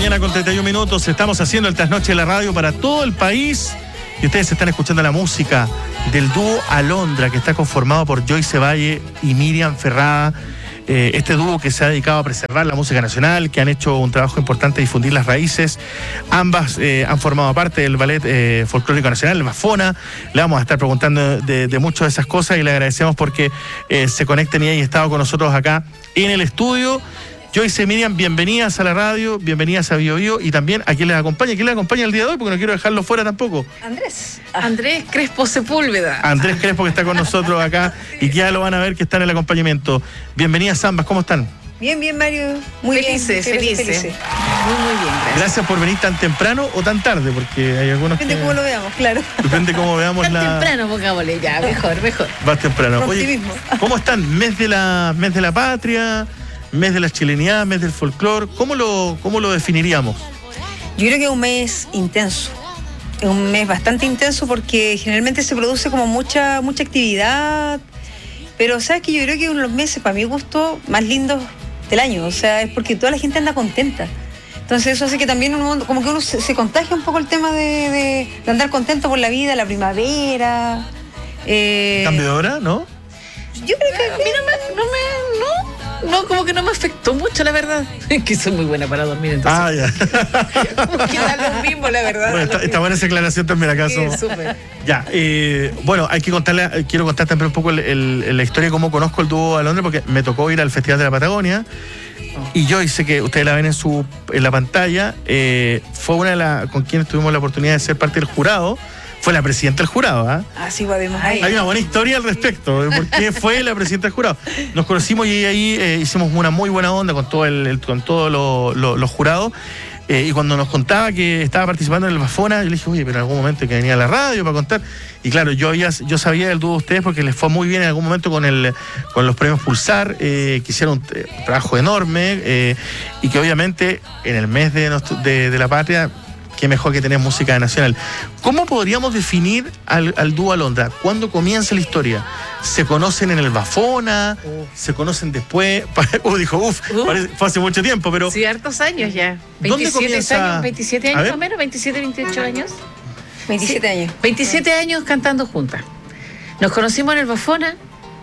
mañana con 31 minutos. Estamos haciendo el Trasnoche de la Radio para todo el país. Y ustedes están escuchando la música del dúo Alondra, que está conformado por Joyce Valle y Miriam Ferrada. Este dúo que se ha dedicado a preservar la música nacional, que han hecho un trabajo importante de difundir las raíces. Ambas han formado parte del Ballet Folclórico Nacional, el Bafona. Le vamos a estar preguntando de muchas de esas cosas y le agradecemos porque se conecten y hayan estado con nosotros acá en el estudio. Joyce y Miriam, bienvenidas a la radio, bienvenidas a Bio Bio, y también a quien les acompaña. ¿Quién les acompaña el día de hoy? Porque no quiero dejarlo fuera tampoco. Andrés Crespo Sepúlveda. Andrés Crespo, que está con nosotros acá y que ya lo van a ver que está en el acompañamiento. Bienvenidas ambas, ¿cómo están? Bien, Mario. Muy felices. Muy bien, gracias. Gracias por venir tan temprano o tan tarde, porque hay algunos Depende cómo lo veamos, claro. Depende cómo veamos tan temprano, pongámosle ya, mejor. Más temprano. Oye, ¿cómo están? Mes de la patria, mes de la chilenidad, mes del folclore. ¿Cómo lo definiríamos? Yo creo que es un mes intenso. Es un mes bastante intenso porque generalmente se produce como mucha actividad. Pero sabes que yo creo que uno de los meses, para mi gusto, más lindos del año. O sea, es porque toda la gente anda contenta. Entonces eso hace que también como que uno se contagia un poco el tema de andar contento por la vida, la primavera. ¿Cambio de hora, no? Yo creo que a mí no, como que no me afectó mucho, la verdad. Es que soy muy buena para dormir, entonces. Ya. Como que da lo mismo, la verdad. Bueno, está buena esa aclaración también acá. Sí, súper. Ya, bueno, quiero contar también un poco la historia de cómo conozco el dúo Alondra, porque me tocó ir al Festival de la Patagonia. Y yo sé que ustedes la ven en la pantalla. Fue una con quienes tuvimos la oportunidad de ser parte del jurado. Fue la presidenta del jurado, ¿ah? Así podemos. Hay una buena historia al respecto de por qué fue la presidenta del jurado. Nos conocimos y ahí hicimos una muy buena onda con todos los jurados. Y cuando nos contaba que estaba participando en el Bafona, yo le dije, oye, pero en algún momento que venía a la radio para contar. Y claro, yo sabía del dúo de ustedes porque les fue muy bien en algún momento con los premios Pulsar, que hicieron un trabajo enorme, y que obviamente en el mes de la patria, qué mejor que tener música nacional. ¿Cómo podríamos definir al dúo Alondra? ¿Cuándo comienza la historia? ¿Se conocen en el Bafona? ¿Se conocen después? Dijo, fue hace mucho tiempo, pero... Sí, hartos años ya. ¿Dónde comienza? 27 años más o menos, 27, 28 años. 27 años. 27 años cantando juntas. Nos conocimos en el Bafona.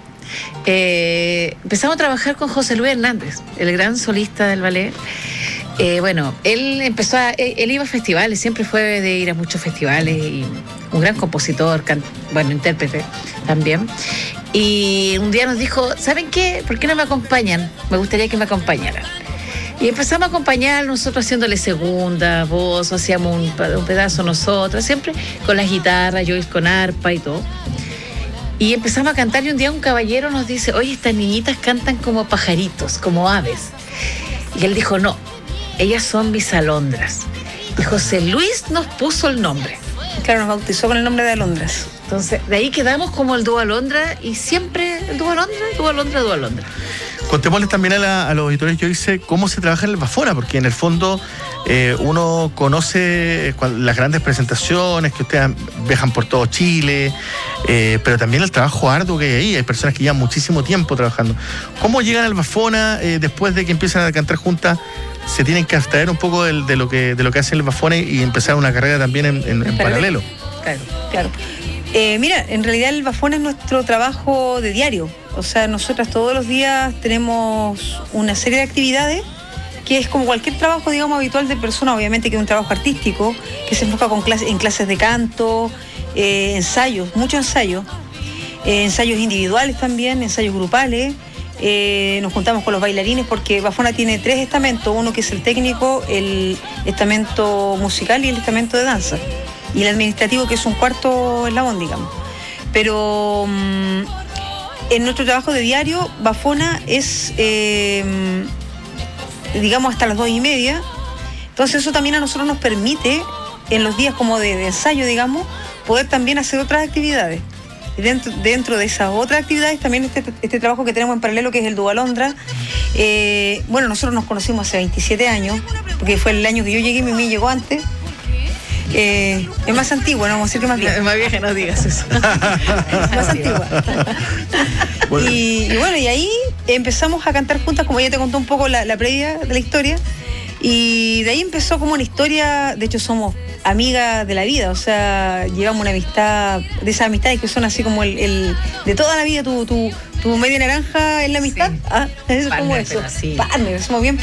Empezamos a trabajar con José Luis Hernández, el gran solista del ballet. Bueno, él iba a festivales, siempre fue de ir a muchos festivales, y un gran compositor, intérprete también. Y un día nos dijo, ¿saben qué? ¿Por qué no me acompañan? Me gustaría que me acompañaran. Y empezamos a acompañar, nosotros haciéndole segunda voz, hacíamos un pedazo nosotros, siempre con la guitarra, yo con arpa y todo. Y empezamos a cantar, y un día un caballero nos dice, oye, estas niñitas cantan como pajaritos, como aves. Y él dijo, no, ellas son mis alondras. Y José Luis nos puso el nombre. Claro, nos bautizó con el nombre de Alondras. Entonces, de ahí quedamos como el dúo Alondra, y siempre el dúo Alondra. Contémosles también a los auditores, yo hice cómo se trabaja en el Bafona, porque en el fondo uno conoce las grandes presentaciones que ustedes viajan por todo Chile, pero también el trabajo arduo que hay ahí. Hay personas que llevan muchísimo tiempo trabajando. ¿Cómo llegan al Bafona después de que empiezan a cantar juntas? Se tienen que abstraer un poco de lo que hace el Bafona y empezar una carrera también en paralelo. Claro. Mira, en realidad el Bafona es nuestro trabajo de diario. O sea, nosotras todos los días tenemos una serie de actividades que es como cualquier trabajo, digamos, habitual de persona, obviamente que es un trabajo artístico, que se enfoca en clases de canto, ensayos, muchos ensayos, ensayos individuales también, ensayos grupales. Nos juntamos con los bailarines porque Bafona tiene 3 estamentos, uno que es el técnico, el estamento musical y el estamento de danza, y el administrativo, que es un cuarto eslabón, digamos. Pero en nuestro trabajo de diario, Bafona es, digamos, hasta las 2:30. Entonces eso también a nosotros nos permite, en los días como de ensayo, digamos, poder también hacer otras actividades. Y dentro de esas otras actividades también este trabajo que tenemos en paralelo, que es el dúo Alondra. Bueno, nosotros nos conocimos hace 27 años, porque fue el año que yo llegué, Mimi llegó antes. Es más antigua, no vamos a decir que más vieja. Es más vieja, no digas eso. Más antigua. Bueno. Y bueno, y ahí empezamos a cantar juntas, como ella te contó un poco la previa de la historia. Y de ahí empezó como una historia, de hecho somos amigas de la vida, o sea, llevamos una amistad, de esas amistades que son así como el de toda la vida, tu media naranja es la amistad, Sí. es como Partner, eso, pero sí. partner, somos bien